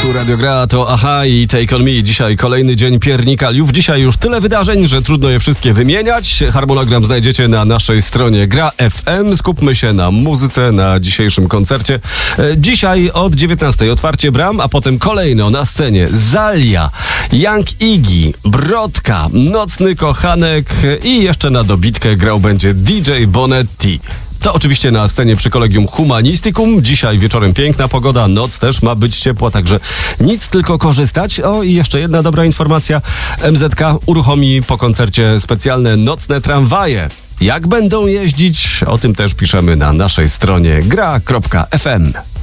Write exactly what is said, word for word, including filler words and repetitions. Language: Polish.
Tu Radio Gra, to Aha i Take On Me. Dzisiaj kolejny dzień piernikaliów. Dzisiaj już tyle wydarzeń, że trudno je wszystkie wymieniać. Harmonogram znajdziecie na naszej stronie Gra F M. Skupmy się na muzyce, na dzisiejszym koncercie. Dzisiaj od dziewiętnastej otwarcie bram, a potem kolejno na scenie Zalia, Young Iggy, Brodka, Nocny Kochanek i jeszcze na dobitkę grał będzie D J Bonetti. To oczywiście na scenie przy Collegium Humanisticum. Dzisiaj wieczorem piękna pogoda, noc też ma być ciepła, także nic, tylko korzystać. O, i jeszcze jedna dobra informacja. M Z K uruchomi po koncercie specjalne nocne tramwaje. Jak będą jeździć? O tym też piszemy na naszej stronie gra kropka f m.